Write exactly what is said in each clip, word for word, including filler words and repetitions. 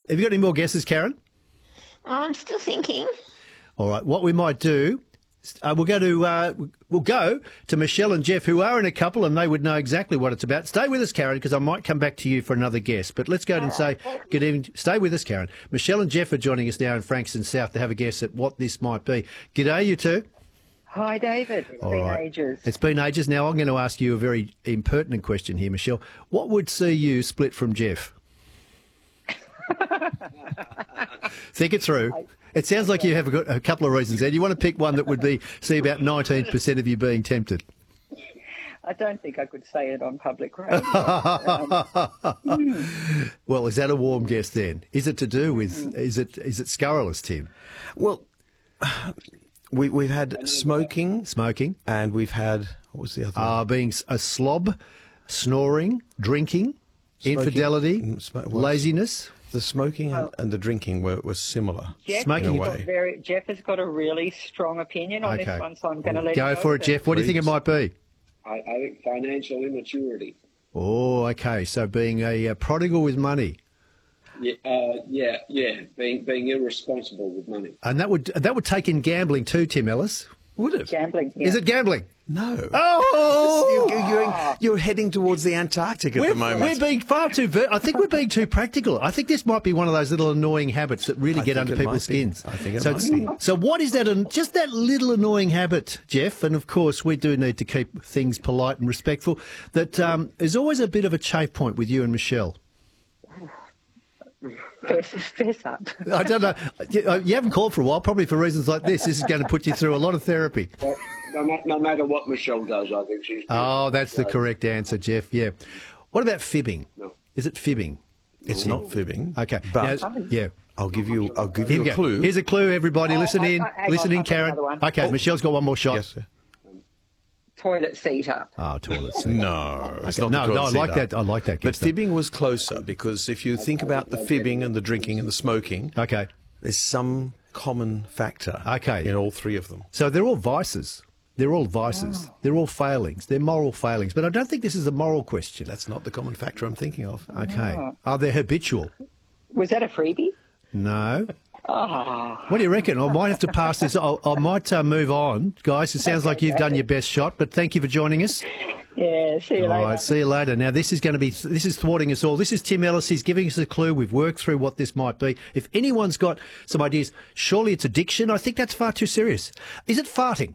Have you got any more guesses, Karen? I'm still thinking. All right. What we might do, uh, we'll go to uh, we'll go to Michelle and Jeff, who are in a couple, and they would know exactly what it's about. Stay with us, Karen, because I might come back to you for another guess. But let's go and say good evening. Stay with us, Karen. Michelle and Jeff are joining us now in Frankston South to have a guess at what this might be. G'day, you two. Hi, David. It's All been right. ages. It's been ages. Now I'm going to ask you a very impertinent question here, Michelle. What would see you split from Jeff? Think it through. It sounds like you have a, a couple of reasons there. You want to pick one that would be see about nineteen percent of you being tempted. I don't think I could say it on public radio. um, Well, is that a warm guess then? Is it to do with, is it is it scurrilous, Tim? Well, we, we've had smoking, Smoking, and we've had, what was the other one? uh, being a slob, snoring, drinking, Smoking, infidelity, mm, sm- well, laziness. The smoking and, and the drinking were, were similar. Jeff, Smoking has in a got way. very, Jeff has got a really strong opinion on Okay. this one, so I'm going to let Go him for it, Jeff. What do you think it might be? I, I think financial immaturity. Oh, okay. So being a, uh prodigal with money. Yeah, uh, yeah, yeah. Being being irresponsible with money. And that would that would take in gambling too, Tim Ellis. Would it? Gambling. Yeah. Is it gambling? No. Oh! You're, you're, you're heading towards the Antarctic at We're, the moment. we're being far too. Ver- I think we're being too practical. I think this might be one of those little annoying habits that really I get think under it people's might be. skins. I think it so, might it's- be. so what is that? an- Just that little annoying habit, Jeff. And of course, we do need to keep things polite and respectful. That um, is always a bit of a chafe point with you and Michelle. Fess, fess up. I don't know. You, uh, you haven't called for a while, probably for reasons like this. This is going to put you through a lot of therapy. Well, no, ma- no matter what Michelle does, I think she's. Oh, that's the correct answer, Jeff. Yeah. What about fibbing? No. Is it fibbing? It's not fibbing. Okay. But Now, yeah. I'll give you I'll give Here you we a go. clue. Here's a clue, everybody. Listen I- in. I- hang Listen on, in, I've got Karen. another one. Okay, Oh. Michelle's got one more shot. Yes, sir. Toilet seater. Oh, toilet seat. No, it's Okay. not No, the no, I toilet like seat that. I like that. But Good stuff. fibbing was closer because if you think about the fibbing and the drinking and the smoking, Okay. there's some common factor Okay. in all three of them. So they're all vices. They're all vices. They're all failings. They're moral failings. But I don't think this is a moral question. That's not the common factor I'm thinking of. Okay. Are they habitual? Was that a freebie? No. Ah, What do you reckon? I might have to pass this. I'll, I might uh, move on, guys. It sounds like you've done your best shot, but thank you for joining us. yeah. See you All later. right, see you later. Now, this is going to be, this is thwarting us all. This is Tim Ellis. He's giving us a clue. We've worked through what this might be. If anyone's got some ideas, surely it's addiction. I think that's far too serious. Is it farting?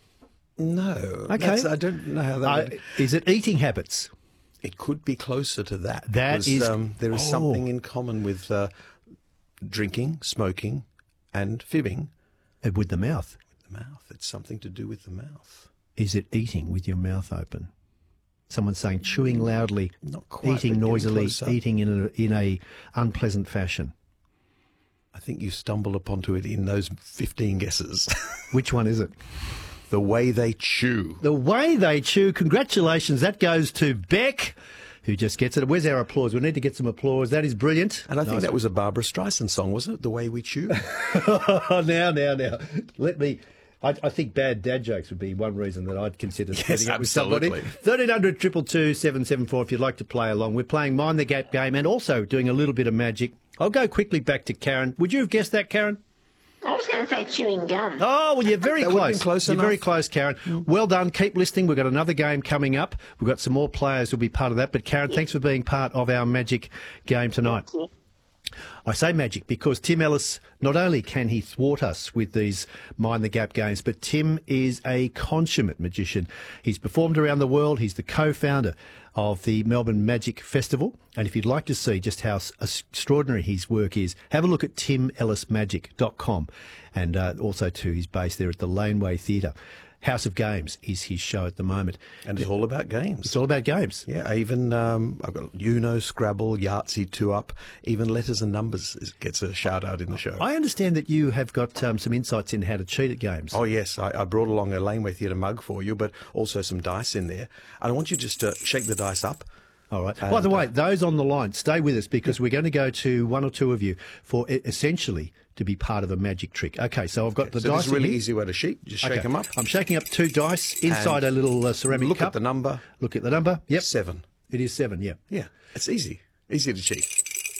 No. Okay. that's- I don't know how that Uh, would... is it eating habits? It could be closer to that. That because, is- Um, there is oh. something in common with uh, drinking, smoking, and fibbing. Uh, With the mouth. The mouth. It's something to do with the mouth. Is it eating with your mouth open? Someone's saying chewing loudly, Not quite, eating but getting noisily, closer. eating in a, in a unpleasant fashion. I think you stumble upon it in those fifteen guesses. Which one is it? The way they chew. The way they chew. Congratulations. That goes to Beck, who just gets it. Where's our applause? We need to get some applause. That is brilliant. And I think Nice. that was a Barbara Streisand song, wasn't it? The way we chew. now, now, now. Let me. I, I think bad dad jokes would be one reason that I'd consider setting up with somebody. absolutely. thirteen hundred, two two two, seven seven four if you'd like to play along. We're playing Mind the Gap game and also doing a little bit of magic. I'll go quickly back to Karen. Would you have guessed that, Karen? I was going to say chewing gum. Oh, well, you're very That would've close. been close you're very enough. close, Karen. Well done. Keep listening. We've got another game coming up. We've got some more players who'll be part of that. But, Karen, thanks for being part of our magic game tonight. Yeah. I say magic because Tim Ellis, not only can he thwart us with these Mind the Gap games, but Tim is a consummate magician. He's performed around the world. He's the co-founder of the Melbourne Magic Festival. And if you'd like to see just how s- extraordinary his work is, have a look at tim ellis magic dot com and uh, also to his base there at the Laneway Theatre. House of Games is his show at the moment. And it's all about games. It's all about games. Yeah, even um, I've got Uno, Scrabble, Yahtzee, Two Up, even letters and numbers is, gets a shout out in the show. I understand that you have got um, some insights in how to cheat at games. Oh, yes, I, I brought along a Laneway Theatre mug for you, but also some dice in there. And I want you just to shake the dice up. All right. By the way, those on the line, stay with us because we're going to go to one or two of you for e- essentially to be part of a magic trick. Okay, so I've got the So dice this is a really in here. easy way to sheet. Just shake Okay. them up. I'm shaking up two dice inside And a little uh, ceramic Look cup. at the number. Look at the number. Yep. Seven. It is seven, yeah. Yeah, it's easy. Easy to cheat.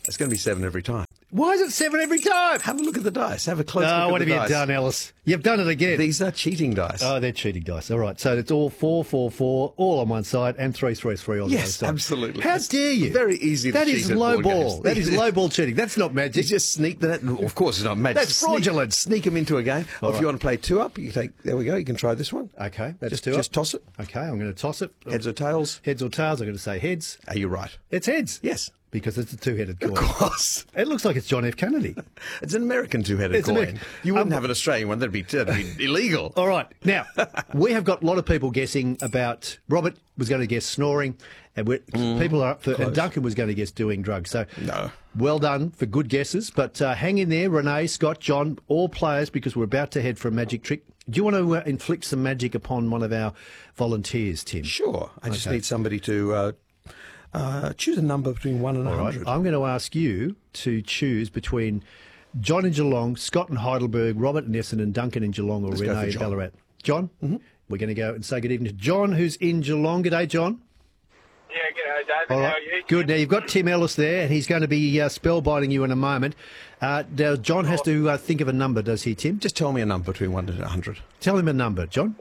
It's going to be seven every time. Why is it seven every time? Have a look at the dice. Have a close Oh, look at what the have you dice. done, Ellis? You've done it again. These are cheating dice. Oh, they're cheating dice. All right. So it's all four, four, four, all on one side, and three, three, three on the other yes, side. absolutely. How It's dare you? Very easy to That cheat is at low board ball. games. That is low ball cheating. That's not You magic. just sneak that. Of course, it's not magic. That's Sneak- fraudulent. Sneak them into a game. Or if right. you want to play two up, you take. There we go. You can try this one. Okay, that's Just, two just up. toss it. Okay, I'm going to toss it. Heads or tails. Heads or tails? I'm going to say heads. Are you right? It's heads. Yes. Because it's a two-headed coin. Of course. It looks like it's John F. Kennedy. It's an American two-headed It's coin. American. You wouldn't Um, have an Australian one. That'd be, that'd be illegal. All right. Now, we have got a lot of people guessing about... Robert was going to guess snoring, and we're, people are up for... And Duncan was going to guess doing drugs. So, No. well done for good guesses. But uh, hang in there, Renee, Scott, John, all players, because we're about to head for a magic trick. Do you want to uh, inflict some magic upon one of our volunteers, Tim? Sure. I just Okay. need somebody to uh, uh, choose a number between one and a All right. hundred. I'm going to ask you to choose between John in Geelong, Scott in Heidelberg, Robert in Essendon, Duncan in Geelong, or Let's go Renee for in John. Ballarat. John, mm-hmm. We're going to go and say good evening to John, who's in Geelong. G'day, John. Yeah, g'day, David. All How right. are you? Good. Now, you've got Tim Ellis there, and he's going to be uh, spellbinding you in a moment. Uh, now, John has to uh, think of a number, does he, Tim? Just tell me a number between one and a hundred. Tell him a number, John.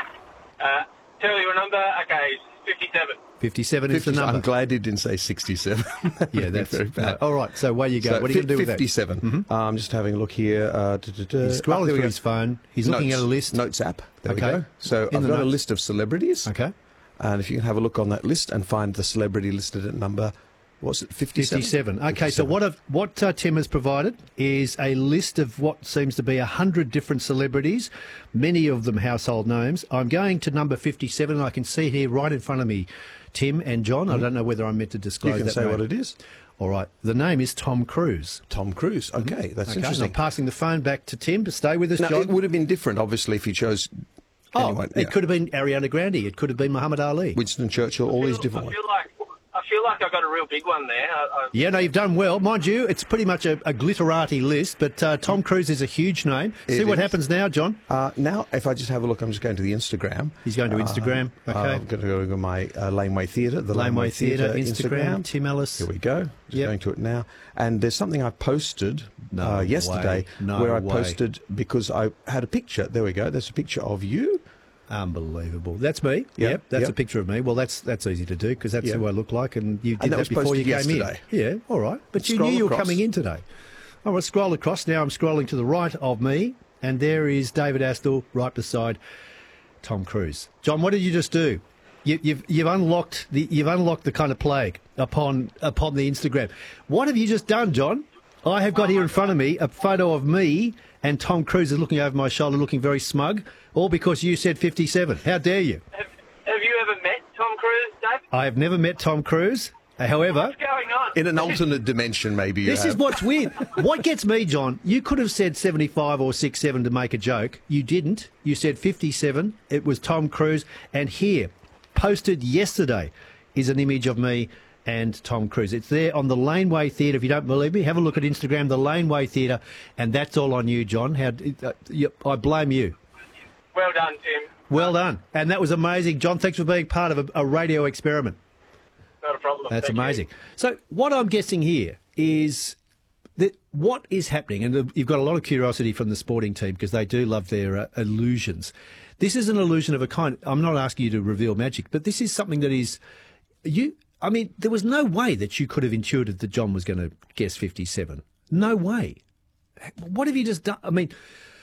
Uh, tell you a number. Okay, it's fifty-seven. fifty-seven is the number. I'm glad he didn't say sixty-seven. Yeah, that's very bad. no. All right, so away you go. So what are you going to do with that? fifty-seven. Uh, I'm just having a look here. Uh, da, da, da. He's Oh, scrolling there we through go. his phone. He's looking Notes. at a list. Notes app. There Okay. we go. So In I've the got a notes. list of celebrities. Okay. And if you can have a look on that list and find the celebrity listed at number, what's it, fifty-seven? fifty-seven. Okay, so what I've, what uh, Tim has provided is a list of what seems to be one hundred different celebrities, many of them household names. I'm going to number fifty-seven. I can see here right in front of me Tim and John. I don't know whether I'm meant to You disclose can that say name. what it is. All right. The name is Tom Cruise. Tom Cruise. Okay, that's Okay, and interesting. I'm passing the phone back to Tim to stay with us, Now, John. it would have been different, obviously, if he chose oh, anyone. it Yeah. could have been Ariana Grande. It could have been Muhammad Ali. Winston Churchill, all I these feel- different I ones. feel like I feel like I got a real big one there. I, I, Yeah, no, you've done well. Mind you, it's pretty much a, a glitterati list, but uh, Tom Cruise is a huge name. See It what is. happens now, John? Uh, now, if I just have a look, I'm just going to the Instagram. He's going to Instagram. Uh, Okay. I'm going to go to my uh, Laneway Theatre, the Laneway Theatre, Theatre Instagram, Tim Ellis. Here we go. Just Yep. going to it now. And there's something I posted No uh, way. yesterday No where I way. posted because I had a picture. There we go. There's a picture of you. Unbelievable. That's me. Yep, Yep, that's yep. a picture of me. Well, that's that's easy to do because that's Yep. who I look like, and you did And that that, was before you posted came yesterday. in. Yeah, all right. But you Scroll knew you were across. coming in today. All right, scroll across. Now I'm scrolling to the right of me, and there is David Astle right beside Tom Cruise. John, what did you just do? You, you've you've unlocked the you've unlocked the kind of plague upon upon the Instagram. What have you just done, John? I have got here in front of me a photo of me and Tom Cruise is looking over my shoulder, looking very smug, all because you said fifty-seven. How dare you? have, have you ever met Tom Cruise, Dave? I have never met Tom Cruise. However, What's going on? In an alternate dimension, maybe. You this have. is what's weird. What gets me, John, you could have said seventy-five or six seven to make a joke. You didn't. You said fifty-seven. It was Tom Cruise. And here, posted yesterday, is an image of me and Tom Cruise. It's there on the Laneway Theatre. If you don't believe me, have a look at Instagram, the Laneway Theatre, and that's all on you, John. How, uh, you, I blame you. Well done, Tim. Well done. And that was amazing. John, thanks for being part of a, a radio experiment. Not a problem. That's Thank you. amazing. So what I'm guessing here is that what is happening, and you've got a lot of curiosity from the sporting team because they do love their uh, illusions. This is an illusion of a kind. I'm not asking you to reveal magic, but this is something that is you. I mean, there was no way that you could have intuited that John was going to guess fifty-seven. No way. What have you just done? I mean,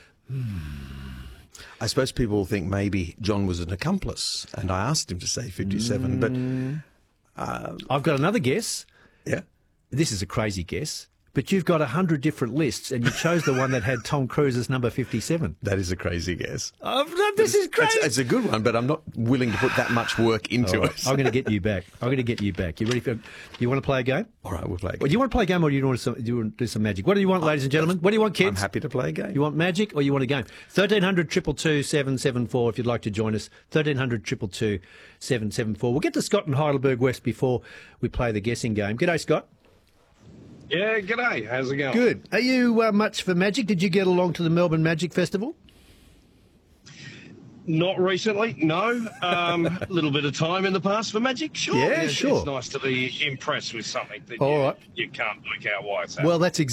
I suppose people will think maybe John was an accomplice, and I asked him to say fifty-seven, Mm. but I've got another guess. yeah. This is a crazy guess, but you've got a hundred different lists, and you chose the one that had Tom Cruise as number fifty-seven. That is a crazy guess. Oh, no, this is crazy. It's, it's a good one, but I'm not willing to put that much work into All right, it. I'm going to get you back. I'm going to get you back. You ready for? You want to play a game? All right, we'll play. Well, do you want to play a game, or do you want to, do you want to do some magic? What do you want, ladies and gentlemen? What do you want, kids? I'm happy to play a game. You want magic, or you want a game? Thirteen hundred triple two seven seven four. If you'd like to join us, thirteen hundred triple two seven seven four. We'll get to Scott and Heidelberg West before we play the guessing game. G'day, Scott. Yeah, g'day. How's it going? Good. Are you uh, much for magic? Did you get along to the Melbourne Magic Festival? Not recently, no. Um, a little bit of time in the past for Magic, sure. Yeah, it's, sure. It's nice to be impressed with something that All you, right. you can't work out why it's happening. Well, that's exactly.